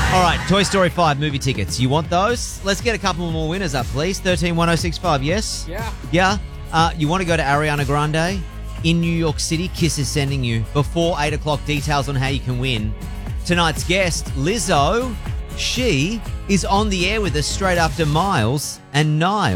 All right, Toy Story 5 movie tickets. You want those? Let's get a couple more winners up, please. 131065, yes? Yeah. Yeah? You want to go to Ariana Grande in New York City? Kiss is sending you before 8 o'clock details on how you can win. Tonight's guest, Lizzo, she is on the air with us straight after Miles and Niall.